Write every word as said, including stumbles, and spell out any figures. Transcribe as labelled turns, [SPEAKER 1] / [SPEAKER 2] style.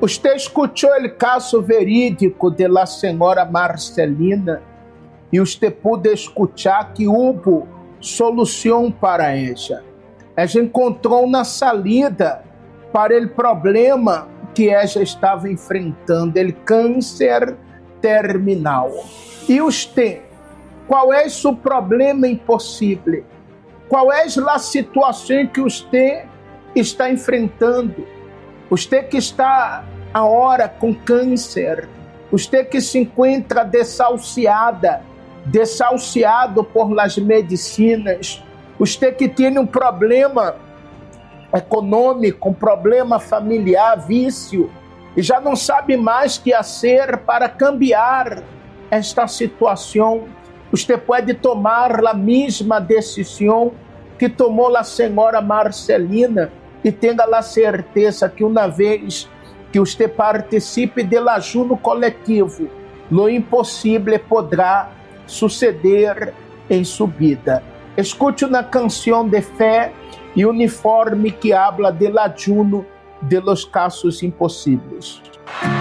[SPEAKER 1] Usted escuchó el caso verídico de la señora Marcelina e usted pudo escuchar que houve solução para ella. Ella encontrou uma salida para o problema que ella estava enfrentando, o câncer terminal. E usted, qual é seu problema impossível? Qual é a situação que usted está enfrentando? Usted que está agora com câncer, usted que se encontra desahuciada, desahuciado por las medicinas, usted que tem um problema econômico, um problema familiar, vício, e já não sabe mais o que fazer para cambiar esta situação, você pode tomar a mesma decisão que tomou a senhora Marcelina e tenha a certeza que uma vez que você participe do ajuno coletivo, lo impossível poderá suceder em sua vida. Escute uma canção de fé e uniforme que habla del ayuno de los casos impossíveis.